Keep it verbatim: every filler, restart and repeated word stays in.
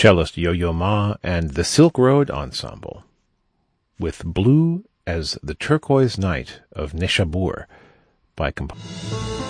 cellist Yo-Yo Ma and the Silk Road Ensemble, with Blue as the Turquoise Night of Nishabur by composer.